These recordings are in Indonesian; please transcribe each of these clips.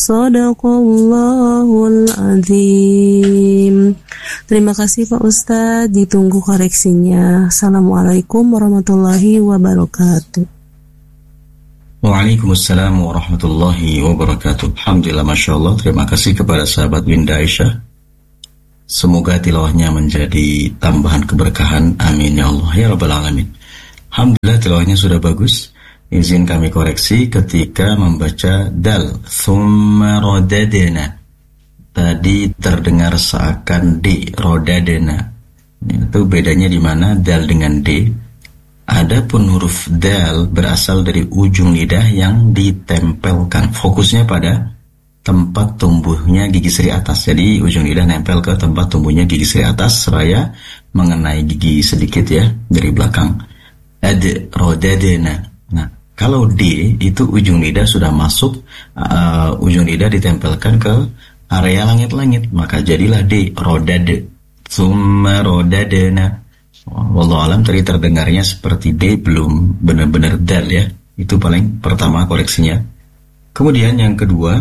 Shadaqallahul azim. Terima kasih Pak Ustadz, ditunggu koreksinya. Assalamualaikum warahmatullahi wabarakatuh. Waalaikumsalam warahmatullahi wabarakatuh. Alhamdulillah, Masya Allah. Terima kasih kepada sahabat Binda Aisyah. Semoga tilawahnya menjadi tambahan keberkahan. Amin ya Allah ya Rabbal Alamin. Alhamdulillah, tilawahnya sudah bagus. Izin kami koreksi ketika membaca dal. Thumma rodadena. Tadi terdengar seakan D. Rodadena. Itu bedanya di mana dal dengan D. Adapun huruf dal berasal dari ujung lidah yang ditempelkan. Fokusnya pada tempat tumbuhnya gigi seri atas. Jadi ujung lidah nempel ke tempat tumbuhnya gigi seri atas seraya mengenai gigi sedikit ya dari belakang. Ad rodadena. Nah, kalau D itu ujung lidah sudah masuk, ujung lidah ditempelkan ke area langit-langit, maka jadilah D. Rodad. Summa rodadena. Wallahu alam, tadi terdengarnya seperti D, belum benar-benar dal ya. Itu paling pertama koreksinya. Kemudian yang kedua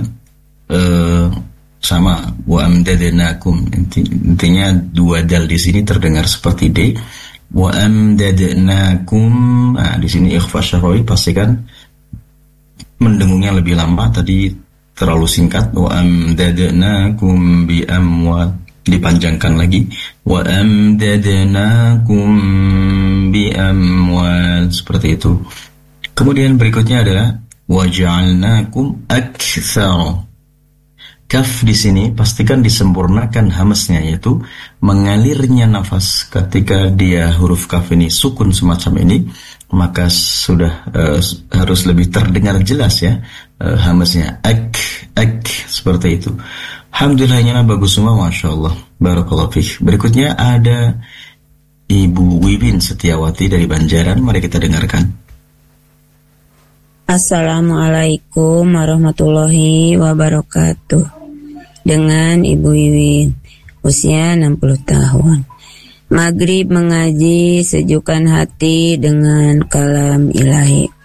sama wa amdadnakum, intinya dua dal di sini terdengar seperti D. Wa amdadnakum. Nah, di sini ikhfa syafwi, pastikan mendengungnya lebih lama, tadi terlalu singkat. Wa amdadnakum bi amwal, dipanjangkan lagi. Wa amdadnakum bi amwal, seperti itu. Kemudian berikutnya adalah wa ja'alnakum aktsara. Kaf di sini pastikan disempurnakan hamznya, yaitu mengalirnya nafas. Ketika dia huruf kaf ini sukun semacam ini, maka sudah harus lebih terdengar jelas ya hamznya. Ak seperti itu. Alhamdulillahnya bagus semua, Masya Allah. Barakallahu fiik. Berikutnya ada Ibu Wibin Setiawati dari Banjaran. Mari kita dengarkan. Assalamualaikum warahmatullahi wabarakatuh. Dengan Ibu Wiwin, usia 60 tahun. Maghrib mengaji sejukkan hati dengan kalam ilahi.